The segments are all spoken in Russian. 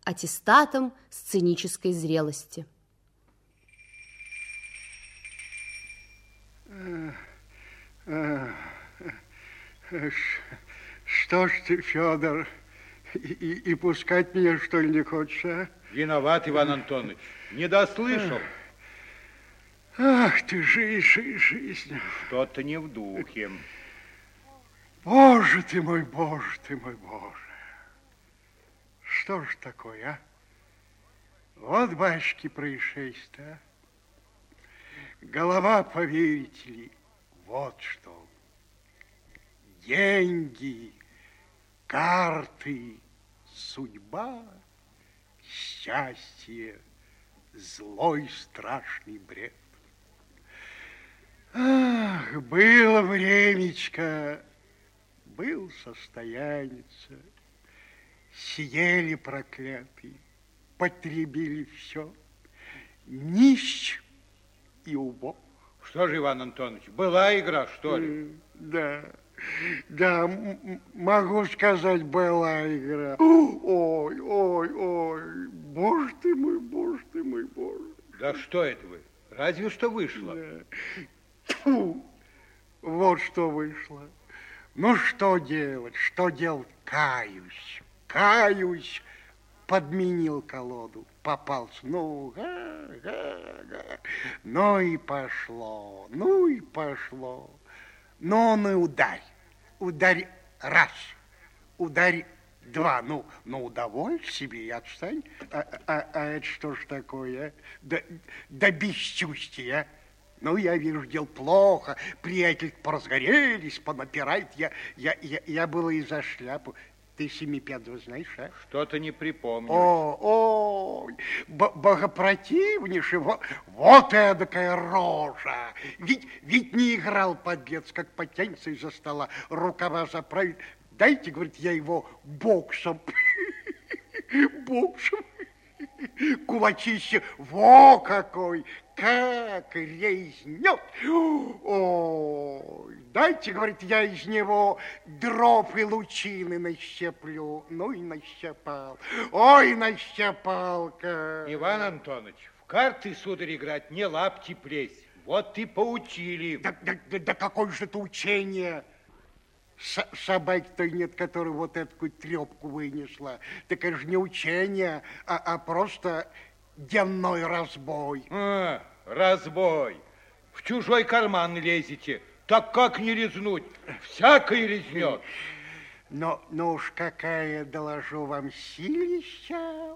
аттестатом сценической зрелости. Что ж ты, Федор, и пускать меня, что ли, не хочешь, а? Виноват, Иван Антонович, не дослышал. Ах ты, жизнь. Что-то не в духе. Боже ты мой, Боже ты мой, Боже. Что ж такое, а? Вот, батюшки, происшествие, а? Голова, поверите ли, вот что. Деньги, карты, судьба, счастье, злой страшный бред. Ах, было времечко, был состояница, съели проклятые, потребили все, нищ и убог. Что же, Иван Антонович, была игра, что ли? Да, могу сказать, была игра. Ой, боже ты мой, боже ты мой, боже. Да что это вы? Разве что вышло. Да. Фу, вот что вышло. Ну, что делать? Каюсь. Подменил колоду, попался. Ну и пошло. Ну и ударь раз, ударь два. Ну, удоволь себе и отстань. А это что ж такое? Да бесчувствие. Ну, я вижу, дел плохо. Приятель поразгорелись, понапирает. Я было и за шляпу. Ты Семипядова знаешь, а? Что-то не припомню. Ой, богопротивнейший, вот эдакая рожа. Ведь не играл подлец, как потянется из-за стола, рукава заправит. Дайте, говорит, я его боксом. Кулачище, во какой, как резнет. Ой, дайте, говорит, я из него дров и лучины нащеплю. Ну и нащепал. Ой, нащепал-ка. Иван Антонович, в карты, сударь, играть не лапти плесь. Вот и поучили. Да какое же это учение? Собаки-то нет, которая вот эту трепку вынесла. Так это же не учение, а просто денной разбой. Разбой. В чужой карман лезете. Так как не резнуть? Всякой резнет. Но уж какая, доложу вам, силища.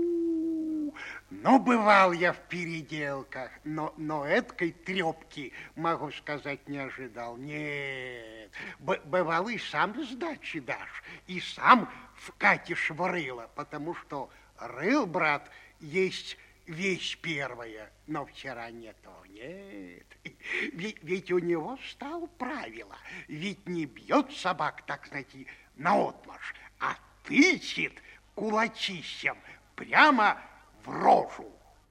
Но бывал я в переделках, но эткой трепки, могу сказать, не ожидал. Нет, бывал и сам сдачи дашь, и сам вкатишь в рыло, потому что рыл, брат, есть вещь первая, но вчера нет. Ведь у него стало правило, ведь не бьет собак, так знаете, наотмашь, а тычет кулачищем прямо в рожу.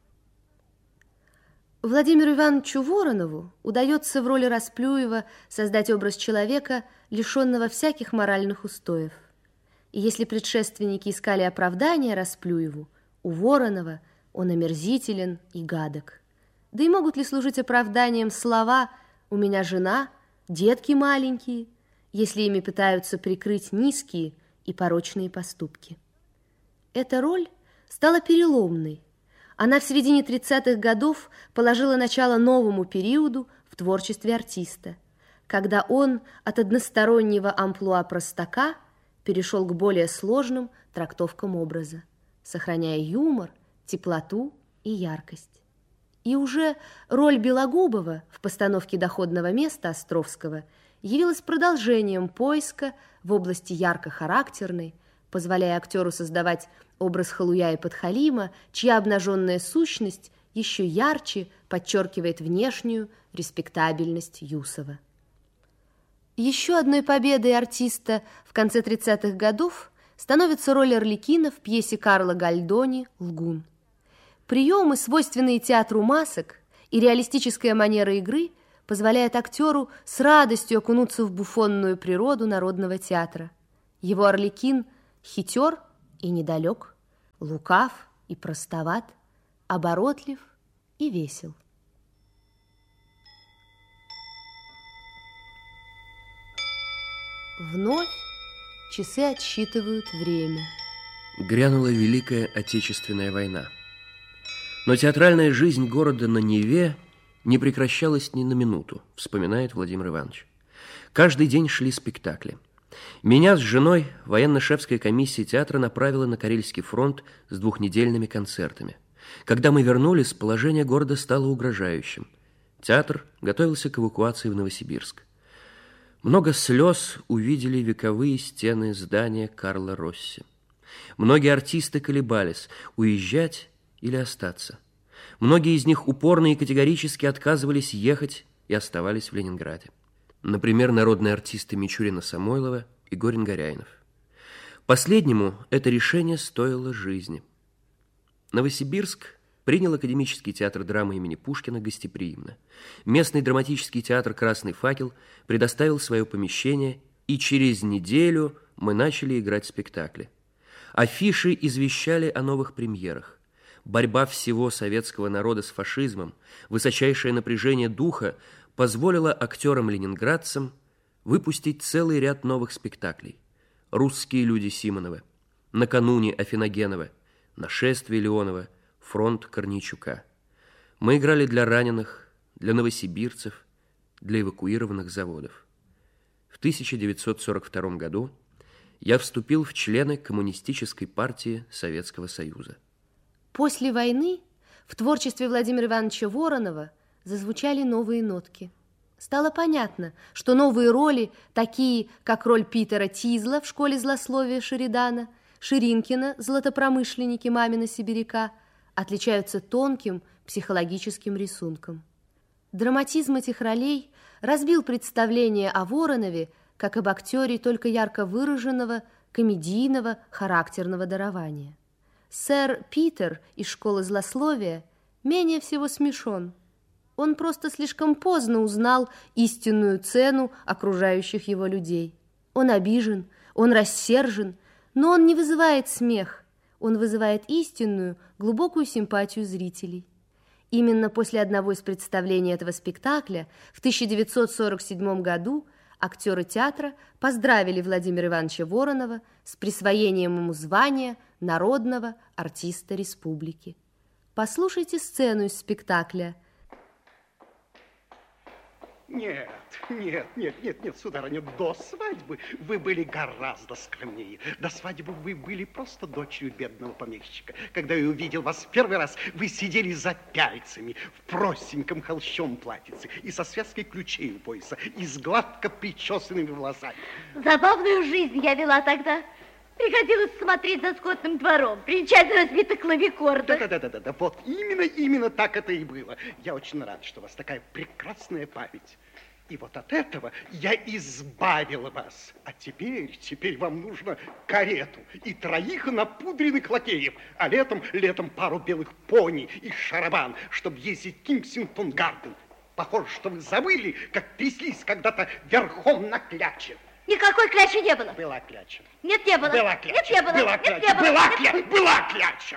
Владимиру Ивановичу Воронову удается в роли Расплюева создать образ человека, лишенного всяких моральных устоев. И если предшественники искали оправдания Расплюеву, у Воронова он омерзителен и гадок. Да и могут ли служить оправданием слова «у меня жена», «детки маленькие», если ими пытаются прикрыть низкие и порочные поступки? Эта роль стала переломной. Она в середине 30-х годов положила начало новому периоду в творчестве артиста, когда он от одностороннего амплуа простака перешел к более сложным трактовкам образа, сохраняя юмор, теплоту и яркость. И уже роль Белогубова в постановке «Доходного места» Островского явилась продолжением поиска в области ярко-характерной, позволяя актеру создавать образ халуя и подхалима, чья обнаженная сущность еще ярче подчеркивает внешнюю респектабельность Юсова. Еще одной победой артиста в конце 30-х годов становится роль Арлекина в пьесе Карла Гальдони «Лгун». Приемы, свойственные театру масок, и реалистическая манера игры позволяет актеру с радостью окунуться в буфонную природу народного театра. Его Арлекин хитер и недалек, Лукав и простоват, оборотлив и весел. Вновь часы отсчитывают время. Грянула Великая Отечественная война. Но театральная жизнь города на Неве не прекращалась ни на минуту, вспоминает Владимир Иванович. Каждый день шли спектакли. Меня с женой военно-шефская комиссия театра направила на Карельский фронт с 2-недельными концертами. Когда мы вернулись, положение города стало угрожающим. Театр готовился к эвакуации в Новосибирск. Много слез увидели вековые стены здания Карла Росси. Многие артисты колебались, уезжать или остаться. Многие из них упорно и категорически отказывались ехать и оставались в Ленинграде. Например, народные артисты Мичурина-Самойлова и Горин-Горяинов. Последнему это решение стоило жизни. Новосибирск принял Академический театр драмы имени Пушкина гостеприимно. Местный драматический театр «Красный факел» предоставил свое помещение, и через неделю мы начали играть спектакли. Афиши извещали о новых премьерах. Борьба всего советского народа с фашизмом, высочайшее напряжение духа позволило актерам-ленинградцам выпустить целый ряд новых спектаклей. «Русские люди» Симонова, «Накануне» Афиногенова, «Нашествие» Леонова, «Фронт» Корнейчука. Мы играли для раненых, для новосибирцев, для эвакуированных заводов. В 1942 году я вступил в члены Коммунистической партии Советского Союза. После войны в творчестве Владимира Ивановича Воронова зазвучали новые нотки. Стало понятно, что новые роли, такие как роль Питера Тизла в «Школе злословия» Шеридана, Ширинкина, златопромышленники Мамина Сибиряка, отличаются тонким психологическим рисунком. Драматизм этих ролей разбил представление о Воронове как об актере только ярко выраженного, комедийного, характерного дарования. Сэр Питер из «Школы злословия» менее всего смешон. Он просто слишком поздно узнал истинную цену окружающих его людей. Он обижен, он рассержен, но он не вызывает смех. Он вызывает истинную, глубокую симпатию зрителей. Именно после одного из представлений этого спектакля в 1947 году актеры театра поздравили Владимира Ивановича Воронова с присвоением ему звания народного артиста республики. Послушайте сцену из спектакля. Нет, сударыня, до свадьбы вы были гораздо скромнее. До свадьбы вы были просто дочерью бедного помещика. Когда я увидел вас в первый раз, вы сидели за пяльцами в простеньком холщовом платьице и со связкой ключей у пояса, и с гладко причесанными волосами. Забавную жизнь я вела тогда. Приходилось смотреть за скотным двором, приезжать на разбитых клавикордах. Да, вот именно так это и было. Я очень рад, что у вас такая прекрасная память. И вот от этого я избавила вас. А теперь вам нужно карету и 3 напудренных лакеев, а летом пару белых пони и шарабан, чтобы ездить в Кенсингтон-Гарден. Похоже, что вы забыли, как тряслись когда-то верхом на кляче. Никакой клячи не было. Была кляча. Нет, не было. Была кляча. Нет, не было. Была Нет, кляча. не было. Была кляча. Была кляча.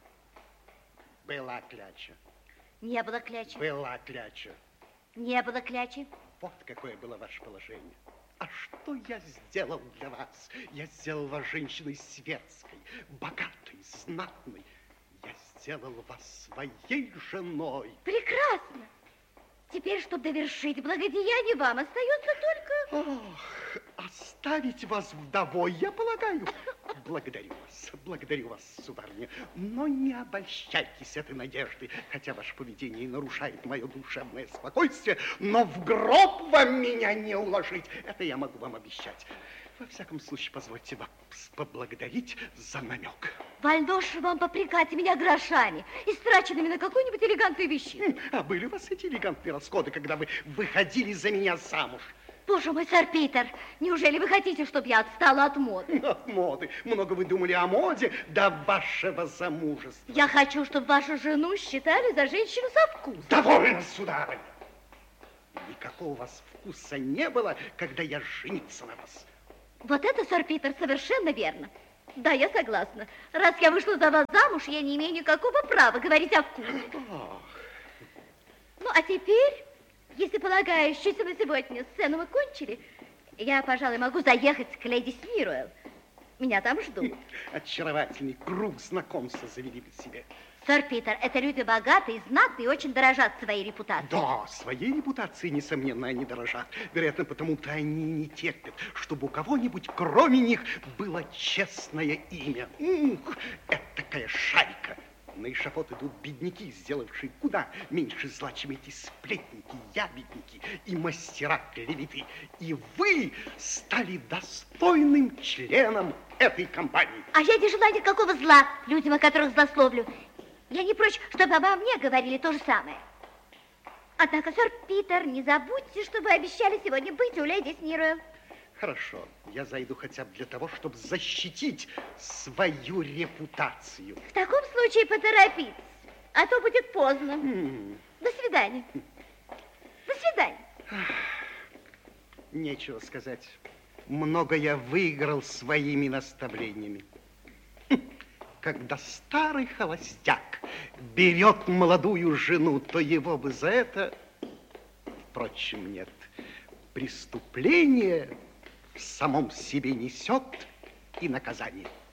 Была кляча. Не было клячи. Была кляча. Не было клячи. Вот какое было ваше положение. А что я сделал для вас? Я сделал вас женщиной светской, богатой, знатной. Я сделал вас своей женой. Прекрасно. Теперь, чтобы довершить благодеяние, вам остается только... Ох, оставить вас вдовой, я полагаю. Благодарю вас, сударыня. Но не обольщайтесь этой надеждой, хотя ваше поведение и нарушает мое душевное спокойствие, но в гроб вам меня не уложить. Это я могу вам обещать. Во всяком случае, позвольте вас поблагодарить за намек. Вольнош вам попрекать меня грошами, истраченными на какую-нибудь элегантную вещицу. А были у вас эти элегантные расходы, когда вы выходили за меня замуж? Боже мой, сэр Питер, неужели вы хотите, чтобы я отстала от моды? От моды. Много вы думали о моде до вашего замужества. Я хочу, чтобы вашу жену считали за женщину со вкусом. Довольно, сударыня. Никакого у вас вкуса не было, когда я женился на вас. Вот это, сэр Питер, совершенно верно. Да, я согласна. Раз я вышла за вас замуж, я не имею никакого права говорить о вкусе. Ну, а теперь, если полагаю, что на сегодня сцену мы кончили, я, пожалуй, могу заехать к леди Смируэлл. Меня там ждут. Очаровательный круг знакомства завели вы себе. Сэр Питер, это люди богатые, знатные и очень дорожат своей репутацией. Да, своей репутацией, несомненно, они дорожат. Вероятно, потому-то они не терпят, чтобы у кого-нибудь, кроме них, было честное имя. Ух, это такая шайка. На эшафот идут бедняки, сделавшие куда меньше зла, чем эти сплетники, ябедники и мастера клеветы. И вы стали достойным членом этой компании. А я не желаю никакого зла людям, о которых злословлю. Я не прочь, чтобы обо мне говорили то же самое. Однако, сэр Питер, не забудьте, что вы обещали сегодня быть у леди Смируэлл. Хорошо, я зайду хотя бы для того, чтобы защитить свою репутацию. В таком случае поторопитесь, а то будет поздно. До свидания. До свидания. Нечего сказать. Много я выиграл своими наставлениями. Когда старый холостяк берет молодую жену, то его бы за это... Впрочем, нет. Преступление в самом себе несет и наказание.